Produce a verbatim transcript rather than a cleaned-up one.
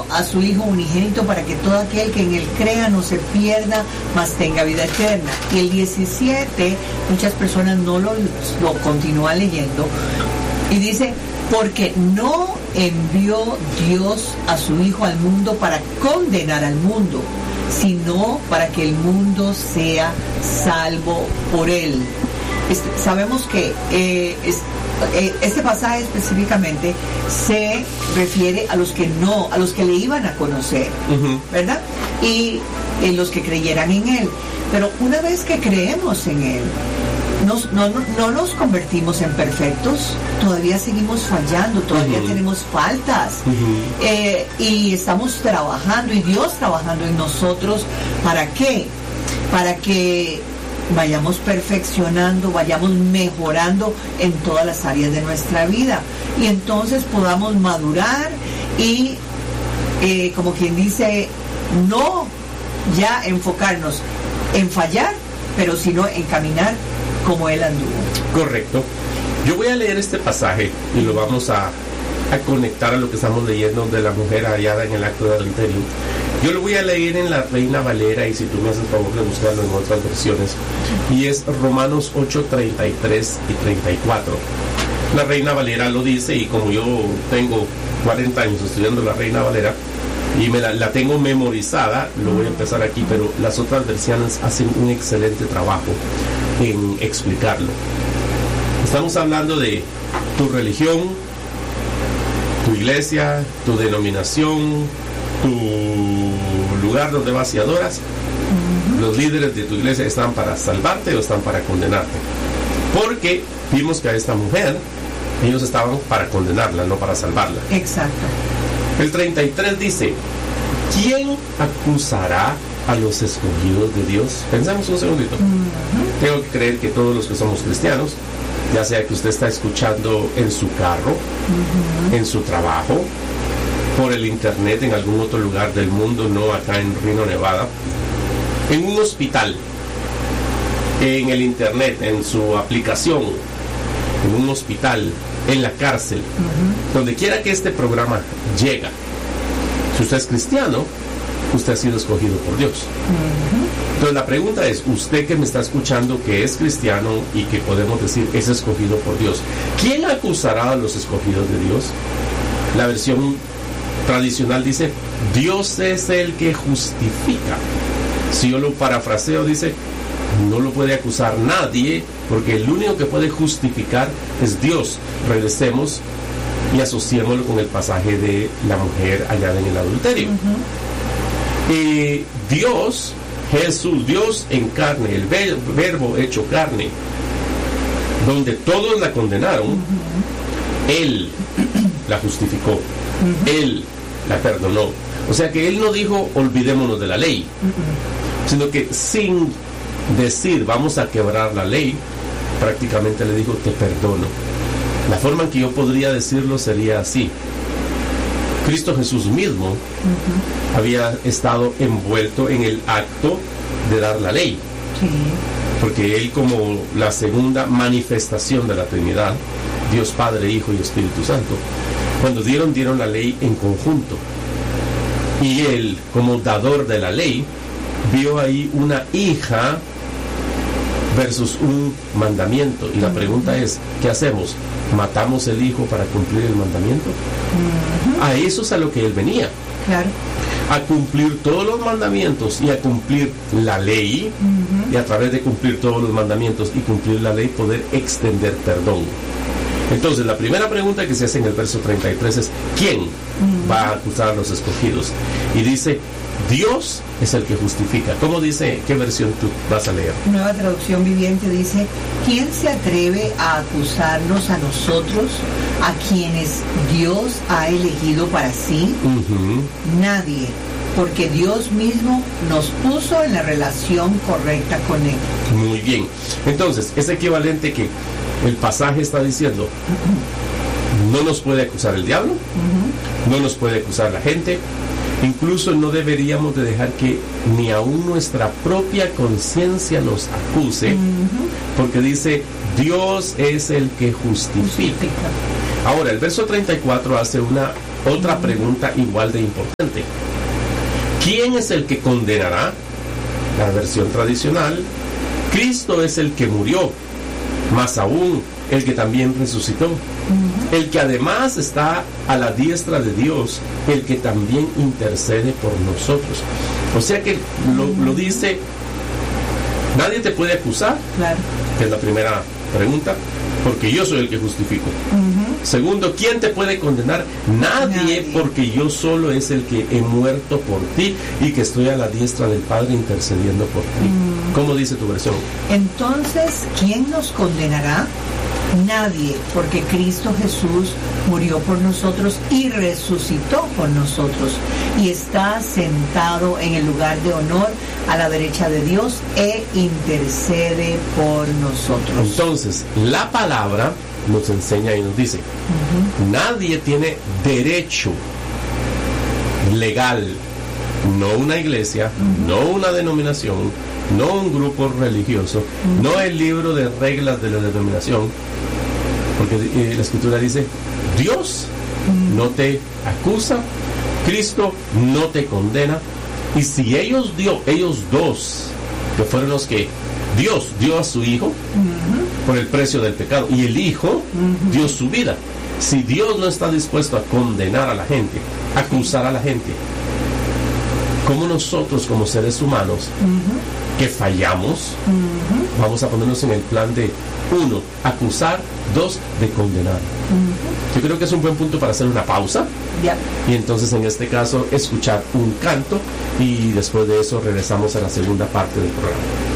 a su Hijo unigénito para que todo aquel que en él crea no se pierda, mas tenga vida eterna. Y el diecisiete, muchas personas no lo, lo continúan leyendo, y dice, porque no envió Dios a su Hijo al mundo para condenar al mundo, sino para que el mundo sea salvo por él. Este, sabemos que eh, es, eh, este pasaje específicamente se refiere a los que no, a los que le iban a conocer, uh-huh. ¿verdad? Y eh, los que creyeran en él. Pero una vez que creemos en él, Nos, no, no, no nos convertimos en perfectos, todavía seguimos fallando, todavía uh-huh. tenemos faltas, uh-huh. eh, y estamos trabajando, y Dios trabajando en nosotros. ¿Para qué? Para que vayamos perfeccionando, vayamos mejorando en todas las áreas de nuestra vida, y entonces podamos madurar y, eh, como quien dice, no ya enfocarnos en fallar, pero sino en caminar como él anduvo. Correcto. Yo voy a leer este pasaje y lo vamos a, a conectar a lo que estamos leyendo de la mujer hallada en el acto de adulterio. Yo lo voy a leer en la Reina Valera, y si tú me haces el favor de buscarlo en otras versiones, y es Romanos ocho, treinta y tres y treinta y cuatro. La Reina Valera lo dice, y como yo tengo cuarenta años estudiando la Reina Valera y me la, la tengo memorizada, lo voy a empezar aquí, pero las otras versiones hacen un excelente trabajo en explicarlo. Estamos hablando de tu religión, tu iglesia, tu denominación, tu lugar donde vas y adoras. Uh-huh. Los líderes de tu iglesia están para salvarte o están para condenarte, porque vimos que a esta mujer ellos estaban para condenarla, no para salvarla. Exacto. El treinta y tres dice, ¿quién acusará a los escogidos de Dios? Pensemos un segundito. Uh-huh. Tengo que creer que todos los que somos cristianos, ya sea que usted está escuchando en su carro, uh-huh. en su trabajo, por el internet, en algún otro lugar del mundo, no acá en Reno, Nevada, en un hospital, en el internet, en su aplicación, en un hospital, en la cárcel, uh-huh. donde quiera que este programa llega, si usted es cristiano, usted ha sido escogido por Dios. Uh-huh. Entonces la pregunta es, usted que me está escuchando, que es cristiano y que podemos decir es escogido por Dios, ¿quién acusará a los escogidos de Dios? La versión tradicional dice, Dios es el que justifica. Si yo lo parafraseo, dice, no lo puede acusar nadie, porque el único que puede justificar es Dios. Regresemos y asociémoslo con el pasaje de la mujer hallada en el adulterio. Uh-huh. eh, Dios, Jesús, Dios en carne, el ver, verbo hecho carne, donde todos la condenaron, uh-huh. Él la justificó, uh-huh. Él la perdonó. O sea que Él no dijo olvidémonos de la ley, uh-uh. sino que sin decir vamos a quebrar la ley, prácticamente le dijo te perdono. La forma en que yo podría decirlo sería así: Cristo Jesús mismo uh-huh. había estado envuelto en el acto de dar la ley, sí. porque Él, como la segunda manifestación de la Trinidad, Dios Padre, Hijo y Espíritu Santo, cuando dieron, dieron la ley en conjunto, y Él, como dador de la ley, vio ahí una hija versus un mandamiento, y la pregunta es, ¿qué hacemos? ¿Matamos el hijo para cumplir el mandamiento? Uh-huh. A eso es a lo que Él venía, claro. a cumplir todos los mandamientos y a cumplir la ley, uh-huh. y a través de cumplir todos los mandamientos y cumplir la ley poder extender perdón. Entonces la primera pregunta que se hace en el verso treinta y tres es, ¿quién uh-huh. va a acusar a los escogidos? Y dice, Dios es el que justifica. ¿Cómo dice? ¿Qué versión tú vas a leer? Nueva Traducción Viviente dice, ¿quién se atreve a acusarnos a nosotros, a quienes Dios ha elegido para sí? Uh-huh. Nadie, porque Dios mismo nos puso en la relación correcta con Él. Muy bien. Entonces, es equivalente que el pasaje está diciendo, uh-huh. no nos puede acusar el diablo, uh-huh. no nos puede acusar la gente. Incluso no deberíamos de dejar que ni aún nuestra propia conciencia nos acuse, uh-huh. porque dice, Dios es el que justifica. justifica. Ahora, el verso treinta y cuatro hace una Otra pregunta igual de importante. ¿Quién es el que condenará? La versión tradicional, Cristo es el que murió, más aún el que también resucitó, uh-huh. el que además está a la diestra de Dios, el que también intercede por nosotros. O sea que lo, lo dice, nadie te puede acusar, claro. que es la primera pregunta, porque yo soy el que justifico. Uh-huh. Segundo, ¿quién te puede condenar? Nadie, Nadie, porque yo solo es el que he muerto por ti y que estoy a la diestra del Padre intercediendo por ti. Uh-huh. ¿Cómo dice tu versión? Entonces, ¿quién nos condenará? Nadie, porque Cristo Jesús murió por nosotros y resucitó por nosotros y está sentado en el lugar de honor a la derecha de Dios e intercede por nosotros. Entonces, la palabra nos enseña y nos dice, uh-huh. nadie tiene derecho legal, no una iglesia, uh-huh. no una denominación, no un grupo religioso, uh-huh. no el libro de reglas de la denominación, porque eh, la escritura dice, Dios uh-huh. no te acusa, Cristo no te condena, y si ellos dio, ellos dos, que fueron los que Dios dio a su Hijo uh-huh. por el precio del pecado, y el Hijo uh-huh. dio su vida. Si Dios no está dispuesto a condenar a la gente, a acusar a la gente, ¿cómo nosotros como seres humanos uh-huh. que fallamos, uh-huh. vamos a ponernos en el plan de uno, acusar, dos, de condenar? Uh-huh. Yo creo que es un buen punto para hacer una pausa. Yeah. Y entonces en este caso escuchar un canto y después de eso regresamos a la segunda parte del programa.